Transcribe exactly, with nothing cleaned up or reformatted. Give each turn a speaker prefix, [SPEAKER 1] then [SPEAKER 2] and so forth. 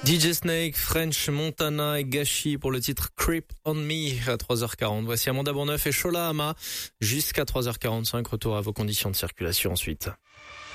[SPEAKER 1] D J Snake, French Montana et Gachi pour le titre Creep on Me à trois heures quarante. Voici Amanda Bourneuf et Shola Ama jusqu'à trois heures quarante-cinq. Retour à vos conditions de circulation ensuite.